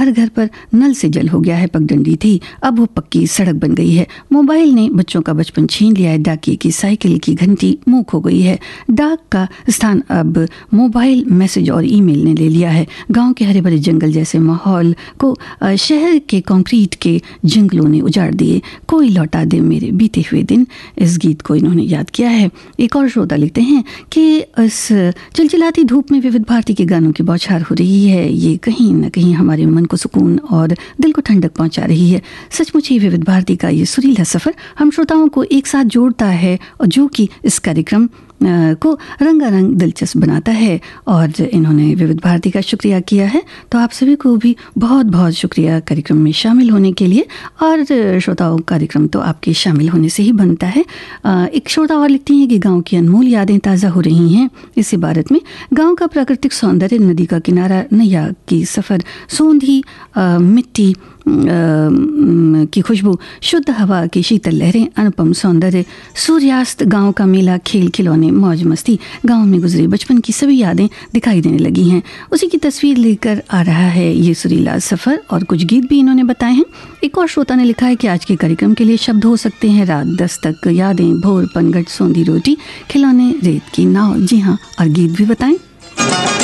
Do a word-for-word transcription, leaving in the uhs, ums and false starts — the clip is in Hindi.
हर घर पर नल से जल हो गया है, पगडंडी थी अब वो पक्की सड़क बन गई है। मोबाइल ने बच्चों का बचपन छीन लिया है, डाकिए की साइकिल की घंटी मूक हो गई है। डाक का स्थान अब मोबाइल मैसेज और ईमेल ने ले लिया है। गांव के हरे भरे जंगल जैसे माहौल को शहर के कंक्रीट के जंगलों ने उजाड़ दिए। कोई लौटा दे मेरे बीते हुए दिन, इस गीत को इन्होंने याद किया है। एक और श्रोता लिखते हैं कि इस चिलचिलाती धूप में विविध भारती के गानों की बौछार हो रही है, ये कहीं ना कहीं हमारे मन को सुकून और दिल को ठंडक पहुंचा रही है। सचमुच ही विविध भारती का ये सुरीला सफ़र हम श्रोताओं को एक साथ जोड़ता है और जो कि इस कार्यक्रम को रंगारंग दिलचस्प बनाता है। और इन्होंने विविध भारती का शुक्रिया किया है, तो आप सभी को भी बहुत बहुत शुक्रिया कार्यक्रम में शामिल होने के लिए। और श्रोताओं, कार्यक्रम तो आपके शामिल होने से ही बनता है। एक श्रोता और लिखती हैं कि गांव की अनमोल यादें ताज़ा हो रही हैं इस इबारत में। गांव का प्राकृतिक सौंदर्य, नदी का किनारा, नैया की सफ़र, सोंधी मिट्टी की खुशबू, शुद्ध हवा की शीतल लहरें, अनुपम सौंदर्य, सूर्यास्त, गांव का मेला, खेल खिलौने, मौज मस्ती, गांव में गुजरे बचपन की सभी यादें दिखाई देने लगी हैं। उसी की तस्वीर लेकर आ रहा है ये सुरीला सफ़र, और कुछ गीत भी इन्होंने बताए हैं। एक और श्रोता ने लिखा है कि आज के कार्यक्रम के लिए शब्द हो सकते हैं रात दस तक, यादें, भोर, पनघट, सौंधी रोटी, खिलौने, रेत की नाव। जी हाँ, और गीत भी बताएं।